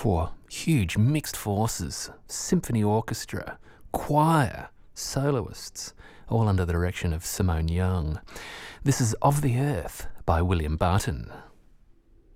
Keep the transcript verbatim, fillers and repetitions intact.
for huge mixed forces, symphony orchestra, choir, soloists, all under the direction of Simone Young. This is Of the Earth by William Barton.